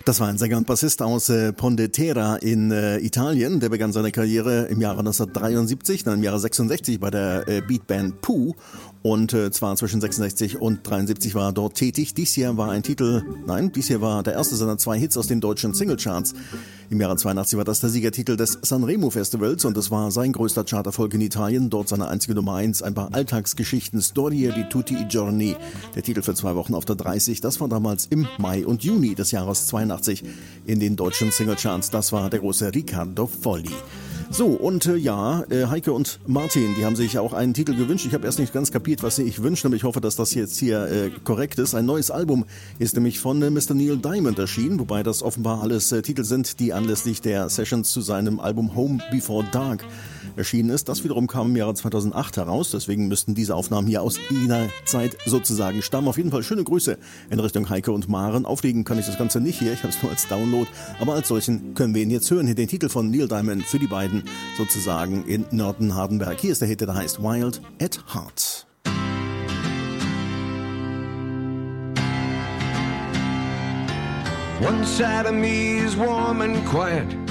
Das war ein Sänger und Bassist aus Pondetera in Italien. Der begann seine Karriere im Jahre 1973, dann im Jahre 66 bei der Beatband Pooh. Und zwar zwischen 66 und 73 war er dort tätig. Dies hier war der erste seiner 2 Hits aus den deutschen Singlecharts. Im Jahre 82 war das der Siegertitel des Sanremo Festivals und es war sein größter Charterfolg in Italien. Dort seine einzige Nummer 1, ein paar Alltagsgeschichten, Storie di tutti i giorni. Der Titel für 2 Wochen auf der 30, das war damals im Mai und Juni des Jahres 82 in den deutschen Singlecharts. Das war der große Riccardo Folli. So, und Heike und Martin, die haben sich auch einen Titel gewünscht. Ich habe erst nicht ganz kapiert, was sie sich wünschen, aber ich hoffe, dass das jetzt hier korrekt ist. Ein neues Album ist nämlich von Mr. Neil Diamond erschienen, wobei das offenbar alles Titel sind, die anlässlich der Sessions zu seinem Album Home Before Dark erschienen ist. Das wiederum kam im Jahre 2008 heraus, deswegen müssten diese Aufnahmen hier aus jener Zeit sozusagen stammen. Auf jeden Fall schöne Grüße in Richtung Heike und Maren. Auflegen kann ich das Ganze nicht hier, ich habe es nur als Download, aber als solchen können wir ihn jetzt hören. Hier den Titel von Neil Diamond für die beiden sozusagen in Nörten-Hardenberg. Hier ist der Hit, der heißt Wild at Heart. One side of me is warm and quiet,